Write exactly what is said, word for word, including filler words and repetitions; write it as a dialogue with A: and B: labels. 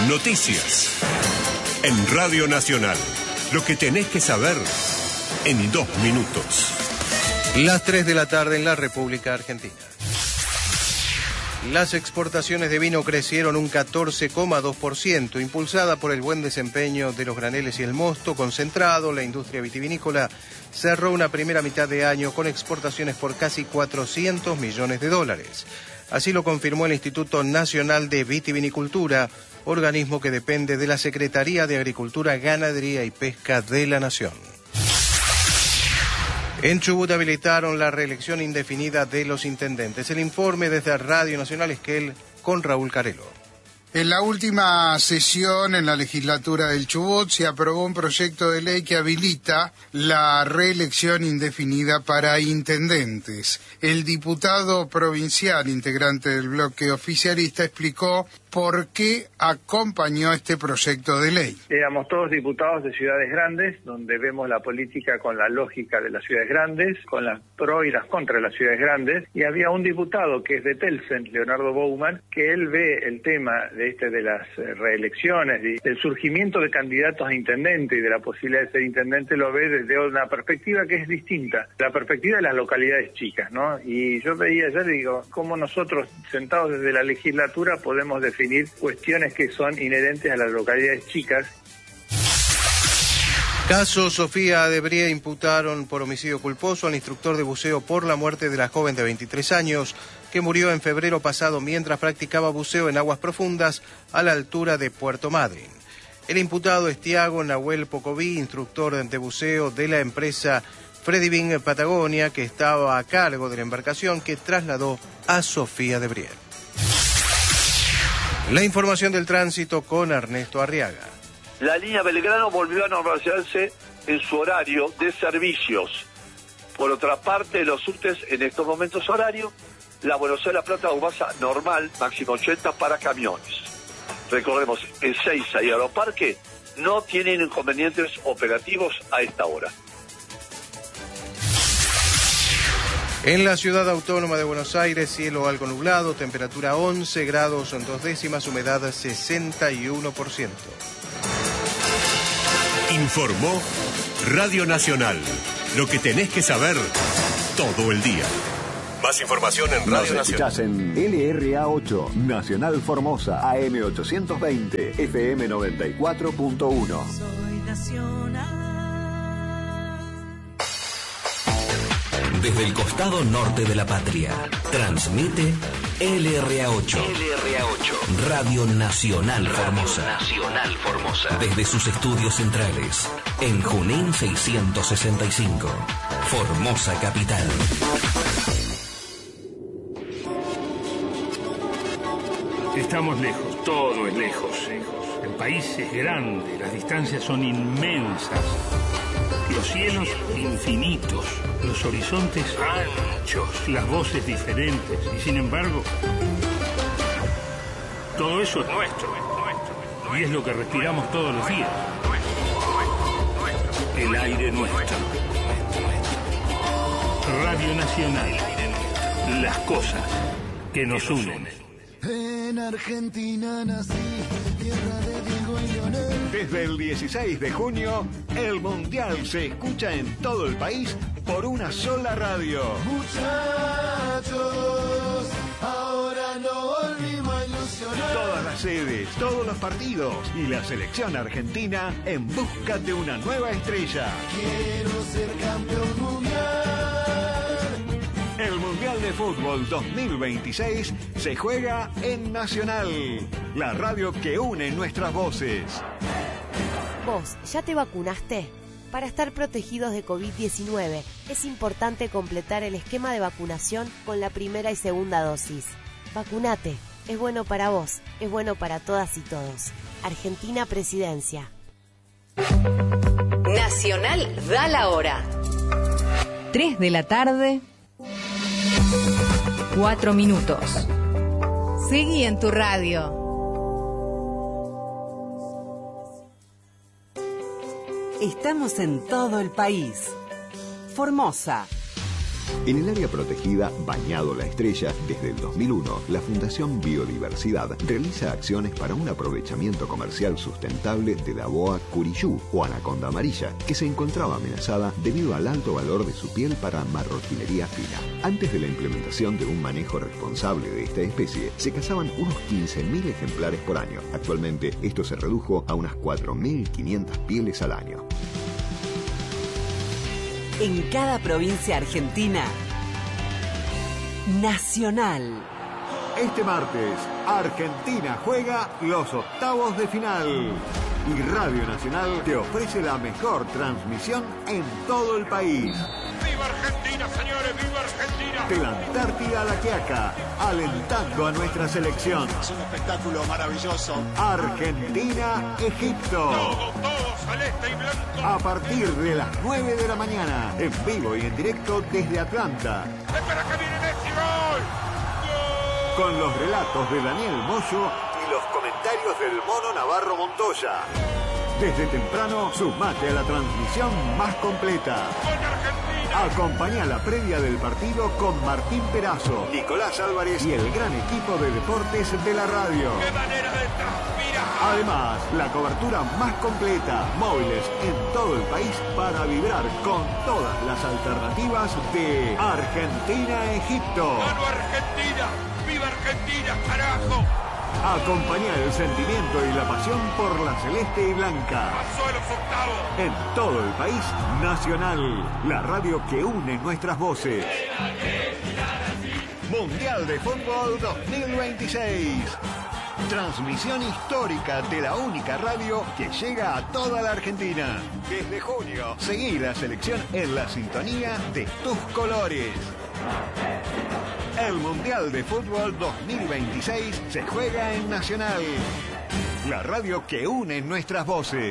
A: Noticias. En Radio Nacional. Lo que tenés que saber en dos minutos.
B: Las tres de la tarde en la República Argentina. Las exportaciones de vino crecieron un catorce coma dos por ciento, impulsada por el buen desempeño de los graneles y el mosto concentrado. La industria vitivinícola cerró una primera mitad de año con exportaciones por casi cuatrocientos millones de dólares. Así lo confirmó el Instituto Nacional de Vitivinicultura, organismo que depende de la Secretaría de Agricultura, Ganadería y Pesca de la Nación. En Chubut habilitaron la reelección indefinida de los intendentes. El informe desde Radio Nacional Esquel con Raúl Carelo.
C: En la última sesión en la legislatura del Chubut se aprobó un proyecto de ley que habilita la reelección indefinida para intendentes. El diputado provincial integrante del bloque oficialista explicó por qué acompañó este proyecto de ley.
D: Éramos todos diputados de ciudades grandes, donde vemos la política con la lógica de las ciudades grandes, con las pro y las contra de las ciudades grandes, y había un diputado que es de Telsen, Leonardo Bouman, que él ve el tema de este de las reelecciones, de, del surgimiento de candidatos a intendente y de la posibilidad de ser intendente, lo ve desde una perspectiva que es distinta, la perspectiva de las localidades chicas, ¿no? Y yo veía, ya digo, cómo nosotros, sentados desde la legislatura, podemos definir cuestiones que son inherentes a las localidades chicas.
B: Caso Sofía Adebrie, imputaron por homicidio culposo al instructor de buceo por la muerte de la joven de veintitrés años que murió en febrero pasado mientras practicaba buceo en aguas profundas a la altura de Puerto Madryn. El imputado es Tiago Nahuel Pocoví, instructor de buceo de la empresa Frediving Patagonia, que estaba a cargo de la embarcación que trasladó a Sofía Adebrie. La información del tránsito con Ernesto Arriaga.
E: La línea Belgrano volvió a normalizarse en su horario de servicios. Por otra parte, los subtes en estos momentos horarios, la Buenos Aires-La Plata Humasa normal, máximo ochenta para camiones. Recordemos, Ezeiza y Aeroparque no tienen inconvenientes operativos a esta hora.
B: En la ciudad autónoma de Buenos Aires, cielo algo nublado, temperatura once grados en dos décimas, humedad sesenta y uno por ciento.
A: Informó Radio Nacional. Lo que tenés que saber todo el día. Más información en Radio
F: Nos
A: Nacional.
F: escuchás en L R A ocho, Nacional Formosa, A M ochocientos veinte, F M noventa y cuatro punto uno.
G: Soy nacional.
H: Desde el costado norte de la patria, transmite L R A ocho. L R A ocho. Radio Nacional Formosa. Nacional Formosa. Desde sus estudios centrales, en Junín seiscientos sesenta y cinco, Formosa Capital.
I: Estamos lejos, todo es lejos. El país es grande, las distancias son inmensas. Los cielos infinitos, los horizontes anchos, las voces diferentes. Y sin embargo, todo eso es nuestro. Y es lo que respiramos todos los días. El aire nuestro. Radio Nacional. Las cosas que nos unen.
J: En Argentina nací, tierra de Diego y Leonel.
F: Desde el dieciséis de junio, el Mundial se escucha en todo el país por una sola radio.
J: Muchachos, ahora no volvimos a ilusionar.
F: Todas las sedes, todos los partidos y la selección argentina en busca de una nueva estrella.
J: Quiero ser campeón mundial.
F: El Mundial de Fútbol dos mil veintiséis se juega en Nacional, la radio que une nuestras voces.
K: ¿Vos ya te vacunaste? Para estar protegidos de COVID diecinueve es importante completar el esquema de vacunación con la primera y segunda dosis. Vacunate, es bueno para vos, es bueno para todas y todos. Argentina Presidencia.
L: Nacional da la hora.
M: tres de la tarde. Cuatro minutos. Seguí en tu radio.
N: Estamos en todo el país. Formosa En el área protegida Bañado La Estrella, desde el dos mil uno, la Fundación Biodiversidad realiza acciones para un aprovechamiento comercial sustentable de la boa curiyú o anaconda amarilla, que se encontraba amenazada debido al alto valor de su piel para marroquinería fina. Antes de la implementación de un manejo responsable de esta especie, se cazaban unos quince mil ejemplares por año. Actualmente, esto se redujo a unas cuatro mil quinientas pieles al año.
O: En cada provincia argentina, Nacional.
F: Este martes, Argentina juega los octavos de final. Y Radio Nacional te ofrece la mejor transmisión en todo el país.
P: ¡Viva Argentina, señores! ¡Viva Argentina!
F: De la Antártida a la Quiaca, alentando a nuestra selección.
P: Es un espectáculo maravilloso.
F: Argentina-Egipto.
P: Todo, todo, celeste y blanco.
F: A partir de las nueve de la mañana, en vivo y en directo desde Atlanta.
P: ¡Espera que viene Messi! ¡Gol!
F: Con los relatos de Daniel Moyo y los comentarios del Mono Navarro Montoya. Desde temprano, sumate a la transmisión más completa. Acompañá la previa del partido con Martín Perazo, Nicolás Álvarez y el gran equipo de deportes de la radio.
P: ¡Qué manera de transpirar!
F: Además, la cobertura más completa, móviles en todo el país para vibrar con todas las alternativas de Argentina-Egipto.
P: ¡Gano Argentina! ¡Viva Argentina, carajo!
F: Acompaña el sentimiento y la pasión por la celeste y blanca.
P: ¡Pasó a los octavos!
F: En todo el país, Nacional, la radio que une nuestras voces. Mundial de Fútbol dos mil veintiséis. Transmisión histórica de la única radio que llega a toda la Argentina. Desde junio, seguí la selección en la sintonía de tus colores. El Mundial de Fútbol dos mil veintiséis se juega en Nacional, la radio que une nuestras voces.